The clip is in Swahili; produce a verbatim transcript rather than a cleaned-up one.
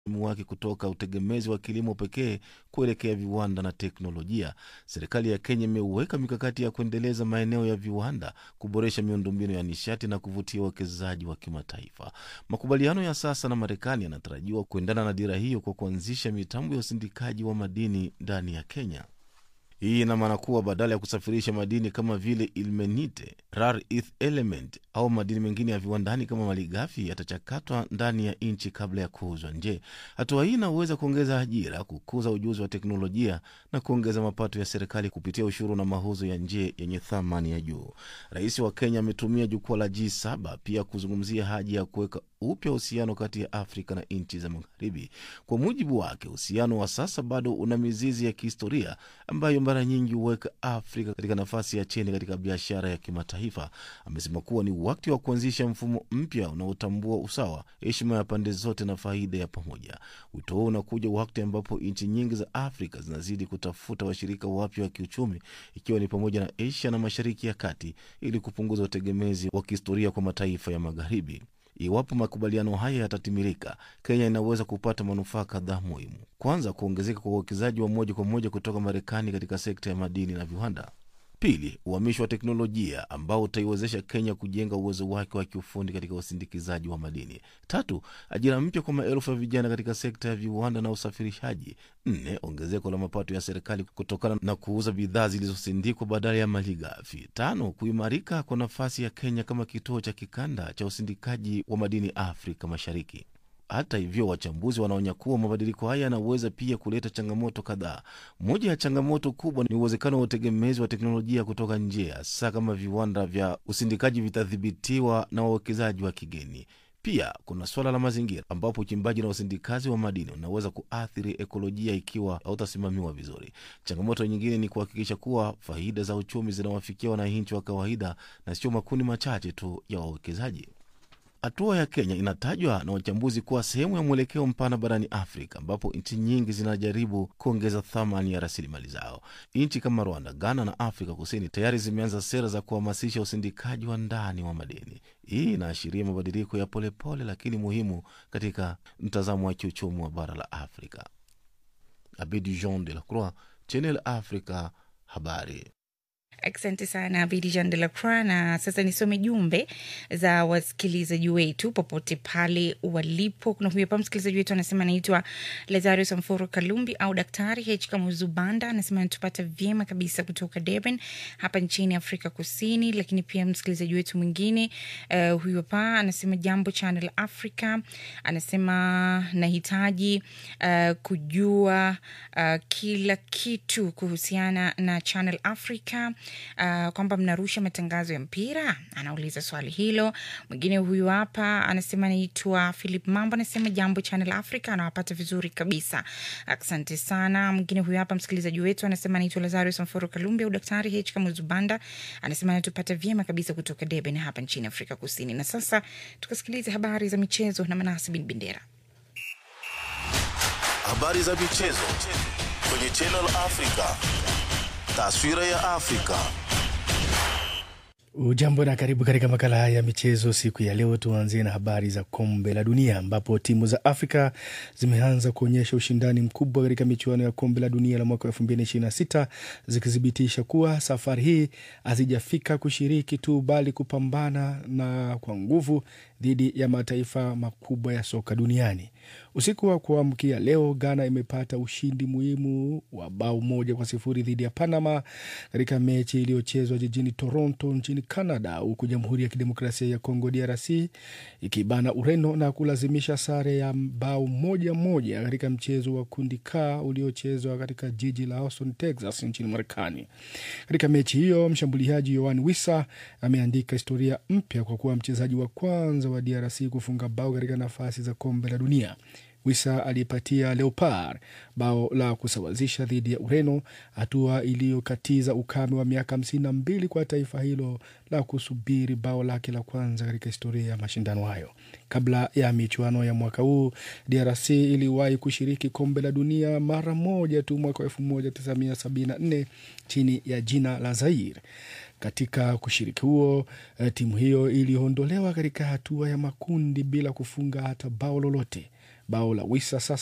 wake kutoka utegemezi wa kilimo pekee kuelekea viwanda na teknolojia. Serikali ya Kenya imeweka mikakati ya kuendeleza maeneo ya viwanda, kuboresha miundombinu ya nishati na kuvutia wawekezaji wa kimataifa. Makubaliano ya sasa na Marekani yanatarajiwa kuendana na dira hiyo kwa kuanzisha mitambo ya usindikaji wa madini ndani ya Kenya. Hii ina maana kuwa badala ya kusafirisha madini kama vile ilmenite, rare earth element au madini mengine ya viwandani kama malighafi yatachakatwa ndani ya nchi kabla ya kuuzwa nje. Hatua hii inaweza kuongeza ajira, kukuza ujuzi wa teknolojia na kuongeza mapato ya serikali kupitia ushuru na mauzo ya nje yenye thamani ya juu. Rais wa Kenya ametumia jukwaa la G saba pia kuzungumzia haja ya kuweka upya uhusiano kati ya Afrika na nchi za Magharibi. Kwa mujibu wake, uhusiano wa sasa bado una mizizi ya kihistoria ambayo mara nyingi huweka Afrika katika nafasi ya chini katika biashara ya kimataifa. Amesema kuwa ni wakati wa kuanzisha mfumo mpya unaotambua usawa, heshima ya pande zote na faida ya pamoja. Wito huu unakuja wakati ambapo nchi nyingi za Afrika zinazidi kutafuta washirika wapya wa kiuchumi, ikiwa ni pamoja na Asia na Mashariki ya Kati, ili kupunguza utegemezi wa kihistoria kwa mataifa ya Magharibi. Iwapo makubaliano haya yatatimilika, Kenya inaweza kupata manufaa kadhaa muhimu. Kwanza, kuongezeka kwa uwekezaji wa moja kwa moja kutoka Marekani katika sekta ya madini na viwanda. Pili, uhamisho wa teknolojia ambao utaiwezesha Kenya kujenga uwezo wake wa kiufundi katika usindikizaji wa madini. Tatu, ajira mpya kwa maelfu ya vijana katika sekta ya viwanda na usafirishaji. Nne, ongezeko la mapato ya serikali kutokana na kuuza bidhaa zilizosindikwa badala ya malighafi. Tano, kuimarika kwa nafasi ya Kenya kama kituo cha kikanda cha usindikaji wa madini Afrika Mashariki. Hata hivyo, wachambuzi wanaonya kuwa mabadiliko haya yanaweza pia kuleta changamoto kadhaa. Moja ya changamoto kubwa ni uwezekano wa utegemezi wa teknolojia kutoka nje, hasa kama viwanda vya usindikaji vitadhibitiwa na wawekezaji wa kigeni. Pia kuna swala la mazingira ambapo uchimbaji na usindikazi wa madini unaweza kuathiri ekolojia ikiwa hautasimamiwa vizuri. Changamoto nyingine ni kuhakikisha kuwa faida za uchumi zinawafikia wananchi wa kawaida na sio makundi machache tu ya wawekezaji. Hatua ya Kenya inatajwa na wachambuzi kuwa sehemu ya mwelekeo mpana barani Afrika, ambapo nchi nyingi zinajaribu kuongeza thamani ya rasilimali zao. Nchi kama Rwanda, Ghana na Afrika Kusini tayari zimeanza sera za kuhamasisha usindikaji wa ndani wa madini. Hii inaashiria mabadiliko ya polepole pole, lakini muhimu katika mtazamo wa kiuchumi wa bara la Afrika. Abedi Jean de la Croix, Channel Africa, habari. Asante sana Abidjan de la Croix. Na sasa nisome jumbe za wasikilizaji wetu popote pale walipo. Kuna huyu hapa msikilizaji wetu anasema anaitwa Lazarus Samforo Kalumbi au Daktari H Kamuzubanda, anasema anatupata vyema kabisa kutoka Durban hapa nchini Afrika Kusini. Lakini pia msikilizaji wetu mwingine uh, huyu hapa anasema jambo Channel Africa, anasema nahitaji uh, kujua uh, kila kitu kuhusiana na Channel Africa. Uh, kwamba mnarusha matangazo ya mpira, anauliza swali hilo. Mwingine huyu hapa anasema anaitwa Philip Mambo, anasema jambo Channel Africa, anawapata vizuri kabisa, asante sana. Mwingine huyu hapa msikilizaji wetu anasema anaitwa Lazarus Mforo Kalumbi au Daktari H Kamuzubanda, anasema anatupata vyema kabisa kutoka Durban hapa nchini Afrika Kusini. Na sasa tukasikilize habari za michezo na Manasi bin Bendera. Habari za michezo kwenye Channel Africa. Taswira ya Afrika. Ujambo na karibu katika makala haya ya michezo siku ya leo. Tuanzie na habari za kombe la dunia, ambapo timu za Afrika zimeanza kuonyesha ushindani mkubwa katika michuano ya kombe la dunia la mwaka elfu mbili ishirini na sita, zikithibitisha kuwa safari hii hazijafika kushiriki tu bali kupambana na kwa nguvu dhidi ya mataifa makubwa ya soka duniani. Usiku wa kuamkia leo, Ghana imepata ushindi muhimu wa bao moja kwa sifuri dhidi ya Panama katika mechi iliyochezwa jijini Toronto nchini Canada, huku Jamhuri ya Kidemokrasia ya Kongo D R C ikibana Ureno na kulazimisha sare ya bao moja moja katika mchezo wa kundi K uliochezwa katika jiji la Austin, Texas nchini Marekani. Katika mechi hiyo, mshambuliaji Yohan Wissa ameandika historia mpya kwa kuwa mchezaji wa kwanza wa D R C kufunga bao katika nafasi za kombe la dunia. Wissa alipatia Leopard bao la kusawazisha dhidi ya Ureno, hatua iliyokatiza ukame wa miaka hamsini na mbili kwa taifa hilo la kusubiri bao lake la kwanza katika historia ya mashindano hayo. Kabla ya michuano ya mwaka huu, D R C iliwahi kushiriki kombe la dunia mara moja tu mwaka elfu moja tisa mia sabini na nne chini ya jina la Zaire. Katika kushiriki huo, timu hiyo iliondolewa katika hatua ya makundi bila kufunga hata bao lolote. Bao la Wissa sasa